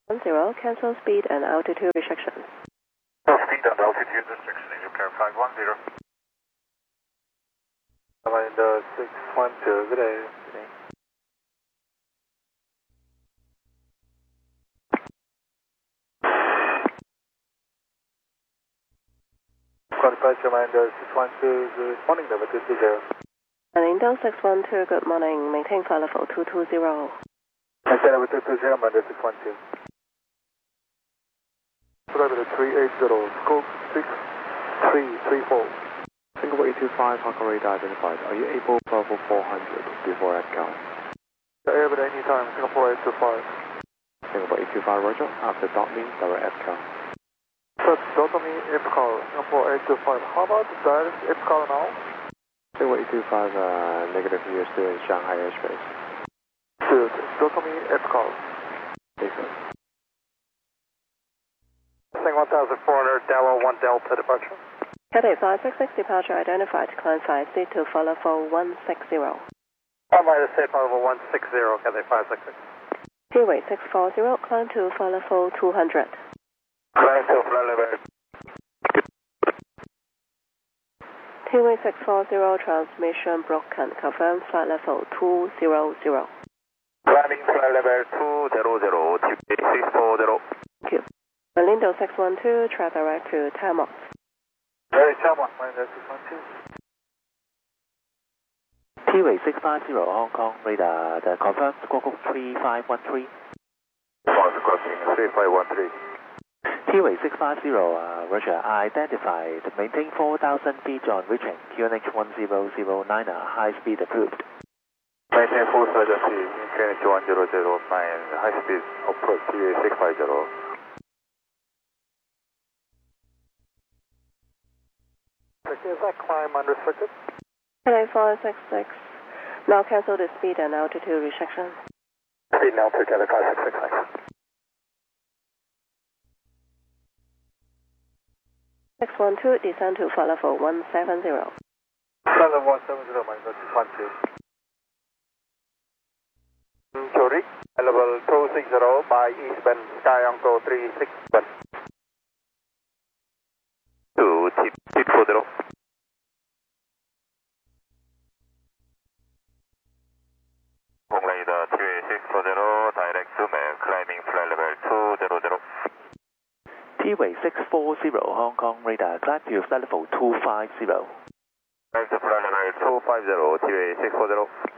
10, cancel speed and altitude restrictions. Speed and altitude restriction, Asia 510. Wind 612, good day. Departure mind 612, good morning, level 220. Lindo 612, good morning, maintain flight level 220. Maintain level 220, mind 612. Flight level 380, scope 6334. Singapore 825, Hong Kong radar identified. Are you able to level 400 before EFCAL? Air at any time, Singapore 825. Singapore 825, roger. After dot me, direct EFCAL. Delta me, EFCAL, Singapore 825. How about direct EFCAL now? Singapore 825, negative, you're still in Shanghai airspace. Good. Delta me, EFCAL. Yes, sir. Sing 1400, Delta 1 Delta departure. Cathay 566 departure identified, climb 5 to flight level 160. Minus safe level 160, Cathay 566. Seaway 640, climb to flight level 200. Climb to flight level. Seaway 640, transmission broken, confirm flight level 200. Climbing flight level 200, Seaway 640. Thank you. Lindo 612, track direct to Tamos. Very Tamos, mind 612. Seaway 650 Hong Kong radar, confirm squawk 3513. Crossing 3513. Seaway 650, roger, identified, maintain 4,000 feet on reaching QNH 1009, high speed approved. Maintain 4,000 feet, QNH 1009, high speed approach Seaway 650. Is that climb unrestricted? Cathay 566, now cancel the speed and altitude restrictions. Speed now to Cathay 566, thanks. 612, descend to flight level 170. Flight level 170, mind 612. Zurich, level 260 by eastbound Sky Uncle 361. 2, tip 40. Hong radar 3640, direct to man, climbing flight level 200. Seaway 640 Hong Kong radar, climb to flight level 250. Climb to flight level 250, Seaway 640.